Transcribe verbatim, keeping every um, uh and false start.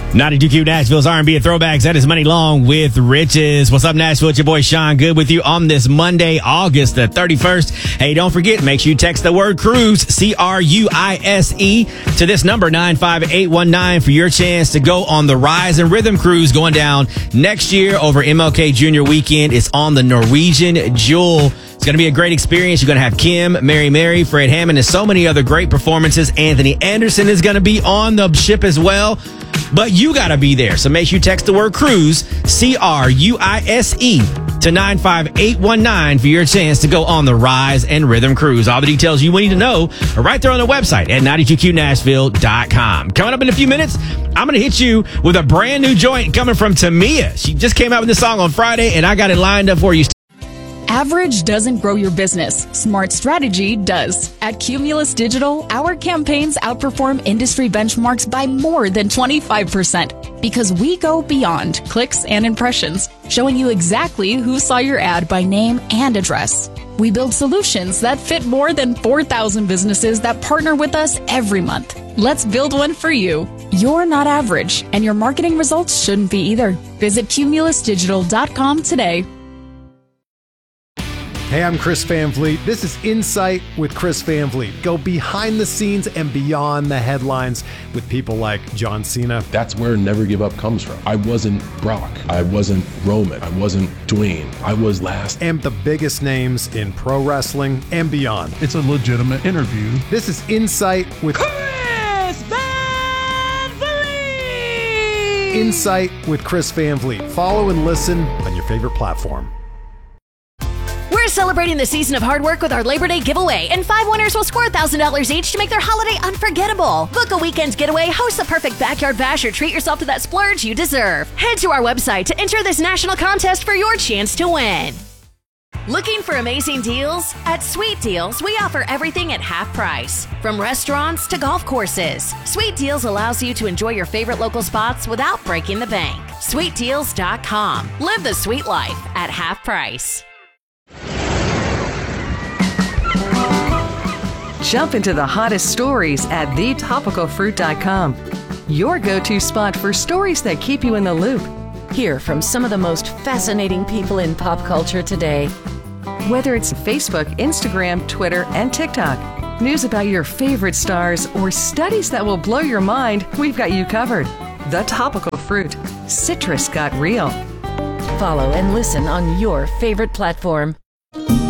ninety-two Q Nashville's R and B and Throwbacks. That is Money Long with Riches. What's up, Nashville? It's your boy Sean Good with you on this Monday, August the thirty-first. Hey, don't forget, make sure you text the word cruise, C R U I S E, to this number, nine five eight one nine, for your chance to go on the Rise and Rhythm Cruise going down next year over M L K Junior Weekend. It's on the Norwegian Jewel. It's going to be a great experience. You're going to have Kim, Mary Mary, Fred Hammond, and so many other great performances. Anthony Anderson is going to be on the ship as well. But you got to be there. So make sure you text the word cruise, C R U I S E, to nine five eight one nine for your chance to go on the Rise and Rhythm Cruise. All the details you need to know are right there on the website at ninety-two Q Nashville dot com. Coming up in a few minutes, I'm going to hit you with a brand new joint coming from Tamia. She just came out with this song on Friday, and I got it lined up for you. Average doesn't grow your business. Smart strategy does. At Cumulus Digital, our campaigns outperform industry benchmarks by more than twenty-five percent because we go beyond clicks and impressions, showing you exactly who saw your ad by name and address. We build solutions that fit more than four thousand businesses that partner with us every month. Let's build one for you. You're not average, and your marketing results shouldn't be either. Visit cumulus digital dot com today. Hey, I'm Chris Van Vliet. This is Insight with Chris Van Vliet. Go behind the scenes and beyond the headlines with people like John Cena. That's where Never Give Up comes from. I wasn't Brock. I wasn't Roman. I wasn't Dwayne. I was last. And the biggest names in pro wrestling and beyond. It's a legitimate interview. This is Insight with Chris Van Vliet. Insight with Chris Van Vliet. Follow and listen on your favorite platform. We're celebrating the season of hard work with our Labor Day giveaway, and five winners will score one thousand dollars each to make their holiday unforgettable. Book a weekend's getaway, host the perfect backyard bash, or treat yourself to that splurge you deserve. Head to our website to enter this national contest for your chance to win. Looking for amazing deals? At Sweet Deals, we offer everything at half price. From restaurants to golf courses, Sweet Deals allows you to enjoy your favorite local spots without breaking the bank. sweet deals dot com. Live the sweet life at half price. Jump into the hottest stories at the topical fruit dot com. Your go-to spot for stories that keep you in the loop. Hear from some of the most fascinating people in pop culture today. Whether it's Facebook, Instagram, Twitter, and TikTok, news about your favorite stars, or studies that will blow your mind, we've got you covered. The Topical Fruit. Citrus got real. Follow and listen on your favorite platform.